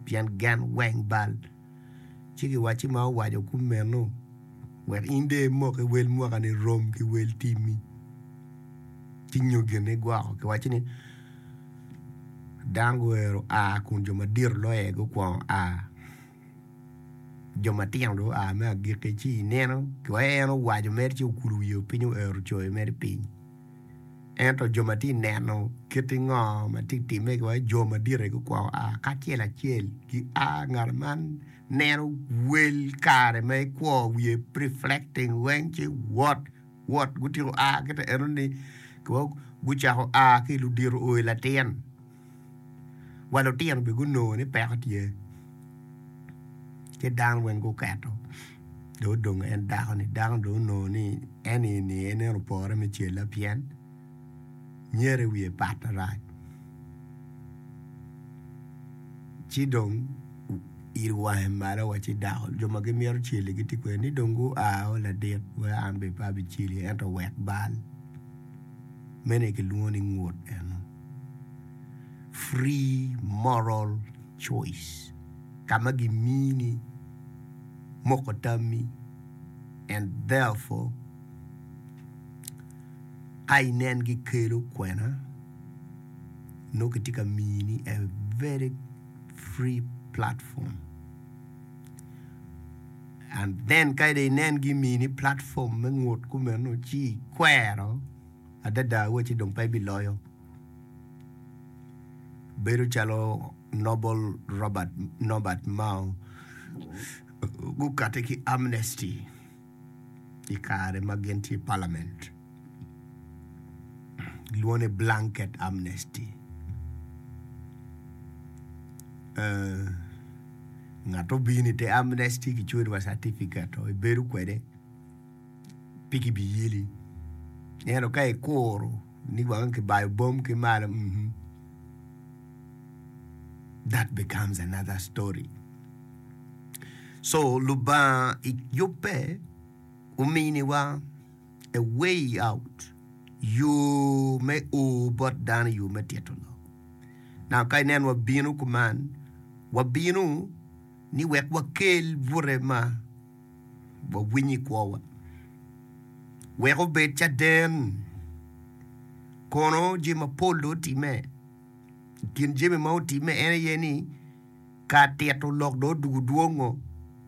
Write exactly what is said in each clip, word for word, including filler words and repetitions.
pian gan wang bal chiki wachi ma wajo kumeno wer inde mo ke wel mo kan rom ke wel timi tinyo gene gwa ke wachi ni dango a kun jo madir lo e go kwa a jo matiang do a me gi ke chi neno ko e no wajo mer chi kulu yo pinyo er cho e mer pin ento jo mati neno kitingo mati time ko jo madir go kwa a ka chela chel ki a ngarman neno wel kare me ko we reflecting when chi what what gutiro a ke er ni ko gucha a ki lu dir o la ten walo tien be guno ni pertie ke dan wen go kato do dong en da ni dan do no ni eni ni ene ro pore me chela pien nyere wi patara chi dong irwa mara wa chi da jo ma ge mier chele giti ko ni dongo a ola de wa ambe pa bi chili ento wet bal mene ke luoni ngot eno free moral choice kama gimini mokotami and therefore ainen gi kero kwena no katika mini a very free platform and then kaide nen gi mini platform mengot kumeno chi kwero adada wechi dong pai biloyo Beru chalo Nobel Robert Norbert Mao gukate ki amnesty ikare magenti parliament luone blanket amnesty uh, ngato bini te amnesty ki churi wa certificate o beru kwede piki biyili ero kai koro ni wanke bayo bom ke mara mhm that becomes another story. So luba ikyope umini wa a way out. You may o but dan you may tietolo. Now kainen wa binu kuman wa binu ni wek wa kel vurema wa winyi kwa weko becha den kono jima polo time kin jeme mauti me ene yeni ka tieto lok do dugu duongo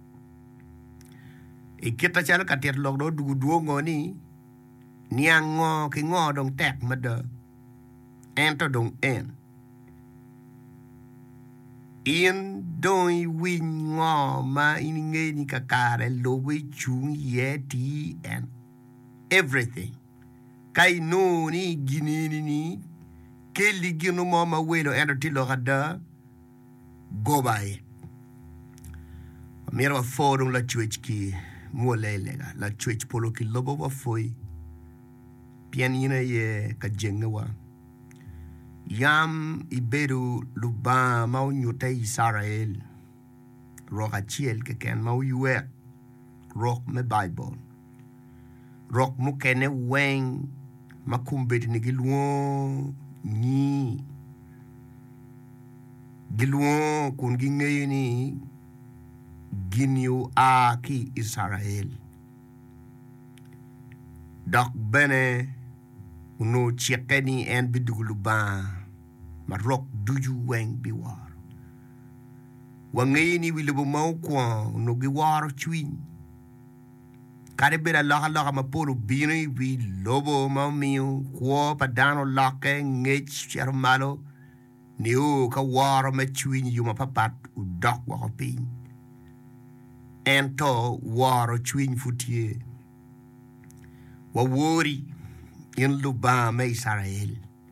e kita chala ka tieto lok do dugu duongo ni niango ki ngo dong tek mada ento dong en in doi win ngo ma in nge ni kakare lowe chung ye ti and everything kai no ni ginini ni kelli ginu mama welo endo tilo gada go by mira forum la chwechki mo lelega la chwech polo ki lobo wa foi pianina ye ka jengewa yam iberu luba mau nyute Israel roka chiel ke ken mau yue rock me bible rock mu kene weng makumbet ni giluo ni giluo kun ginge ni ginyu a ki Israel dak bene uno chekeni en biduguluba marok duju weng biwar wange ni wilubo mau kwa uno giwar chwin kare bera laka laka mapolo bini vi lobo mamiu kwa padano lake ngech charmalo niu ka waro me chwin yuma papat udak wako pin ento waro chwin futie wa wori in luba me Israel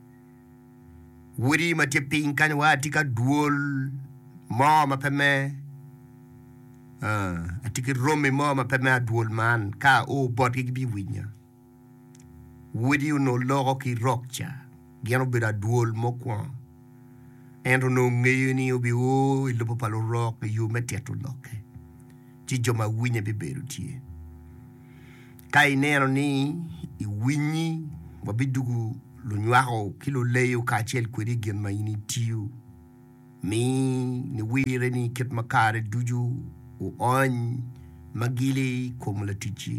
wori mati pin kan wati ka duol mama peme Uh, atiki romi mama pe me aduol man ka o bot ki bi winya wodi no logo ki rokcha giano bira duol mo kwa endo no ngeyuni obi o ilopo palo rock you meteto loke ti joma winya be beru tie kai nero ni i winyi wabidugu lo nywaho kilo leyo ka chel kweri gen ma ini tiu mi ni wire ni kit makare duju u on magili kumulatichi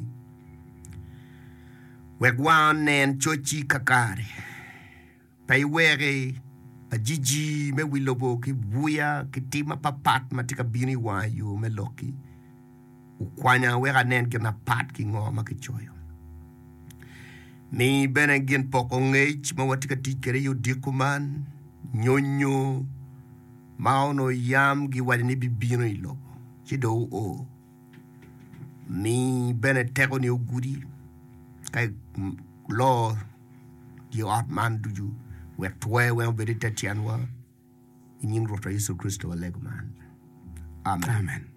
wegwan nen chochi kakare pai wege ajiji me wilobo ki buya ki tima papat matika bini wa yu me loki u kwanya wega nen ki na pat ki ngoma ki choyo mi benegin poko ngech ma watika tikere yu dikuman nyonyo maono yam gi wadi ni bibino ilobo chido o mi bene tego ni ogudi kai lo di atman duju we twe we bedi tatianwa in yin rota Yesu Kristo alegman amen amen